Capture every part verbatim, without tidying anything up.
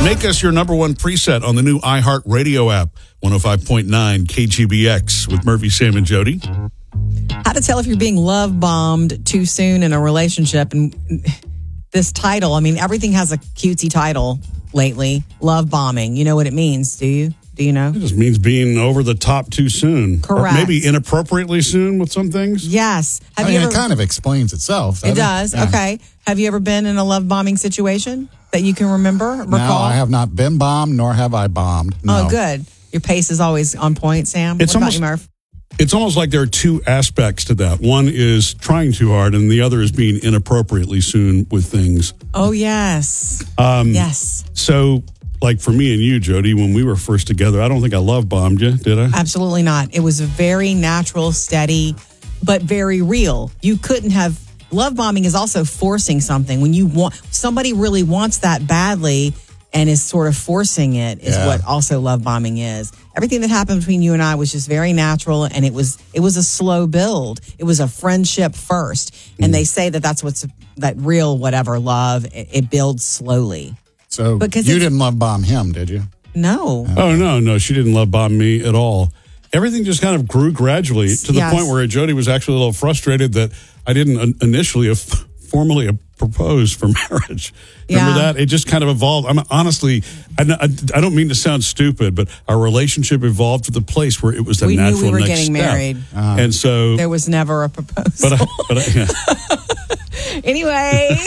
Make us your number one preset on the new iHeartRadio app. one oh five point nine K G B X with Murphy, Sam, and Jody. How to tell if you're being love bombed too soon in a relationship. And this title, I mean, everything has a cutesy title lately. Love bombing. You know what it means, do you? Do you know? It just means being over the top too soon. Correct. Or maybe inappropriately soon with some things. Yes. Have I you mean, ever, it kind of explains itself. It does. Yeah. Okay. Have you ever been in a love bombing situation that you can remember, recall? No, I have not been bombed, nor have I bombed. No. Oh, good. Your pace is always on point, Sam. It's what almost- about you, Murph? It's almost like there are two aspects to that. One is trying too hard, and the other is being inappropriately soon with things. Oh, yes. Um, yes. So, like for me and you, Jody, when we were first together, I don't think I love bombed you, did I? Absolutely not. It was a very natural, steady, but very real. You couldn't have. Love bombing is also forcing something. When you want somebody really wants that badly and is sort of forcing it is Yeah. what also love bombing is. Everything that happened between you and I was just very natural, and it was it was a slow build. It was a friendship first, and they say that that's what's that real whatever love. It, it builds slowly. So Because you it's- didn't love bomb him, did you? No. Oh, no, no. She didn't love bomb me at all. Everything just kind of grew gradually to the Yes. point where Jody was actually a little frustrated that I didn't in- initially f- formally propose for marriage. Remember Yeah. that? It just kind of evolved. I'm honestly, I, I, I don't mean to sound stupid, but our relationship evolved to the place where it was the We knew natural we were next getting step. married. And so, There was never a proposal. but, I, but I, yeah. Anyway,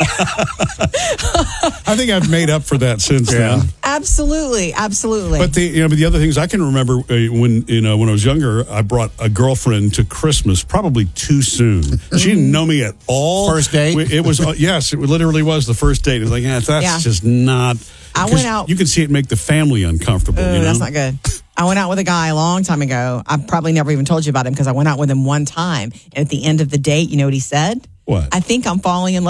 I think I've made up for that since then. absolutely, absolutely. But the you know, but the other things I can remember uh, when you know when I was younger, I brought a girlfriend to Christmas probably too soon. She didn't know me at all. First date? We- It was uh, yes, it literally was the first date. It was like, yeah, that's Yeah. just not. I 'cause went out- You can see it make the family uncomfortable. Ooh, you know? that's not good. I went out with a guy a long time ago. I probably never even told you about him because I went out with him one time. And at the end of the date, you know what he said? What? I think I'm falling in love.